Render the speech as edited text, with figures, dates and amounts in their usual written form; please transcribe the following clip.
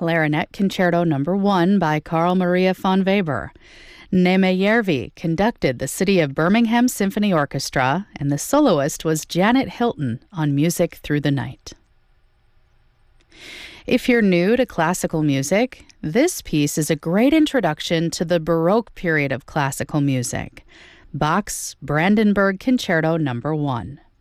Clarinet Concerto No. 1 by Carl Maria von Weber. Neme Järvi conducted the City of Birmingham Symphony Orchestra, and the soloist was Janet Hilton on Music Through the Night. If you're new to classical music, this piece is a great introduction to the Baroque period of classical music. Bach's Brandenburg Concerto No. 1.